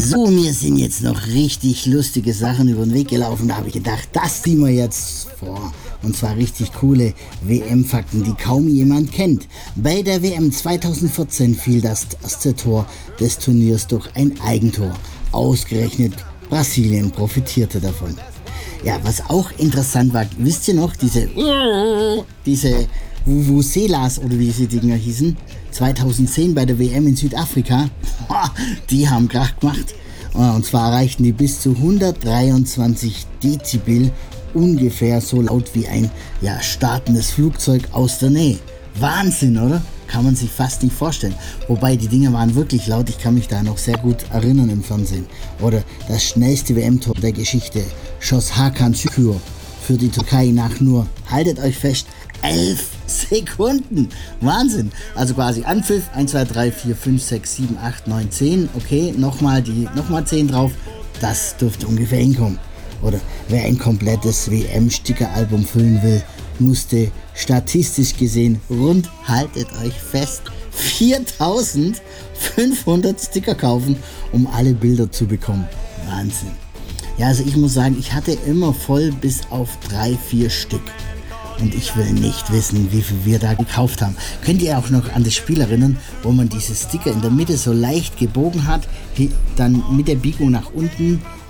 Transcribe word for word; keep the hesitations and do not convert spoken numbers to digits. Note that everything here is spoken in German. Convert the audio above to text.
So, mir sind jetzt noch richtig lustige Sachen über den Weg gelaufen. Da habe ich gedacht, das ziehen wir jetzt vor. Und zwar richtig coole W M-Fakten, die kaum jemand kennt. Bei der W M zweitausendvierzehn fiel das erste Tor des Turniers durch ein Eigentor. Ausgerechnet Brasilien profitierte davon. Ja, was auch interessant war, wisst ihr noch, diese, diese Vuvuzelas oder wie diese Dinger hießen, zweitausendzehn bei der W M in Südafrika, die haben Krach gemacht. Und zwar erreichten die bis zu hundertdreiundzwanzig Dezibel, ungefähr so laut wie ein ja, startendes Flugzeug aus der Nähe. Wahnsinn, oder? Kann man sich fast nicht vorstellen. Wobei die Dinger waren wirklich laut, ich kann mich da noch sehr gut erinnern im Fernsehen. Oder das schnellste W M-Tor der Geschichte schoss Hakan Şükür für die Türkei nach nur, haltet euch fest, elf Sekunden. Wahnsinn. Also quasi Anpfiff, eins, zwei, drei, vier, fünf, sechs, sieben, acht, neun, zehn. Okay, nochmal die, nochmal zehn drauf. Das dürfte ungefähr hinkommen. Oder wer ein komplettes W M-Stickeralbum füllen will, musste statistisch gesehen rund, haltet euch fest, viertausendfünfhundert Sticker kaufen, um alle Bilder zu bekommen. Wahnsinn. Ja, also ich muss sagen, ich hatte immer voll bis auf drei, vier Stück. Und ich will nicht wissen, wie viel wir da gekauft haben. Könnt ihr auch noch an das Spiel erinnern, wo man diese Sticker in der Mitte so leicht gebogen hat, dann mit der Biegung nach unten